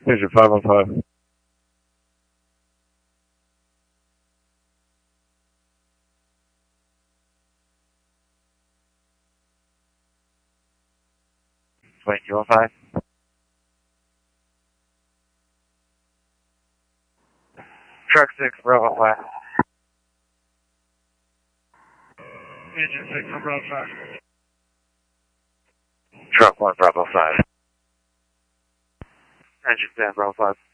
Engine 515. Wait, you 15? Truck 6, Bravo 5. Engine 6 for Bravo 5. Truck 1, Bravo 5. Engine 10, Bravo 5.